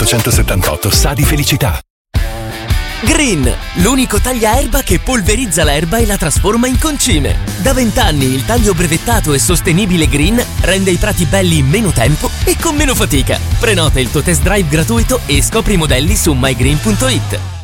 1878 sa di felicità. Green, l'unico tagliaerba che polverizza l'erba e la trasforma in concime. Da 20 anni il taglio brevettato e sostenibile Green rende i prati belli in meno tempo e con meno fatica. Prenota il tuo test drive gratuito e scopri i modelli su mygreen.it.